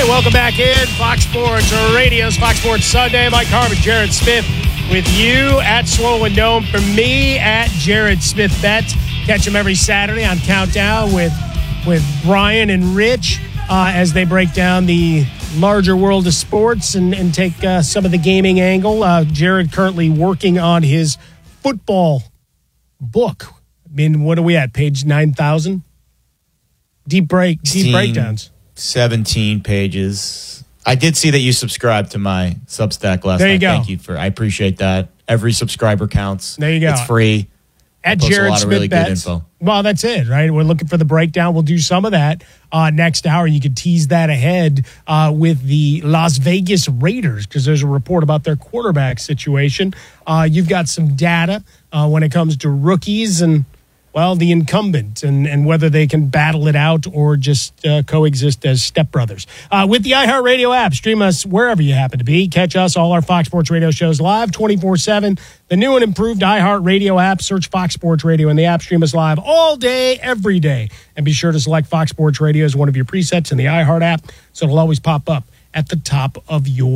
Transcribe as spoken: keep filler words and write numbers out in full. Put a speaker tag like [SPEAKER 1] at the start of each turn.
[SPEAKER 1] welcome back in. Fox Sports Radio's Fox Sports Sunday. Mike Harmon, Jared Smith with you at Swollen Dome. For me, at Jared Smith Bets. Catch him every Saturday on Countdown with, with Brian and Rich uh, as they break down the larger world of sports and, and take uh, some of the gaming angle. Uh, Jared currently working on his football book. I mean, what are we at? Page nine thousand? Deep break, deep breakdowns.
[SPEAKER 2] seventeen pages. I did see that you subscribed to my Substack last
[SPEAKER 1] there you
[SPEAKER 2] night.
[SPEAKER 1] go.
[SPEAKER 2] Thank you for. I appreciate that. Every subscriber counts.
[SPEAKER 1] There you go.
[SPEAKER 2] It's free.
[SPEAKER 1] At
[SPEAKER 2] Jared
[SPEAKER 1] Jared
[SPEAKER 2] Smith
[SPEAKER 1] Smith
[SPEAKER 2] really
[SPEAKER 1] Bets.
[SPEAKER 2] good info.
[SPEAKER 1] Well, that's it, right? We're looking for the breakdown. We'll do some of that uh, next hour. You can tease that ahead uh, with the Las Vegas Raiders because there's a report about their quarterback situation. Uh, you've got some data uh, when it comes to rookies and, well, the incumbent and, and whether they can battle it out or just uh, coexist as stepbrothers. Uh, with the iHeartRadio app, stream us wherever you happen to be. Catch us, all our Fox Sports Radio shows live twenty-four seven. The new and improved iHeartRadio app. Search Fox Sports Radio in the app. Stream us live all day, every day. And be sure to select Fox Sports Radio as one of your presets in the iHeart app so it'll always pop up at the top of your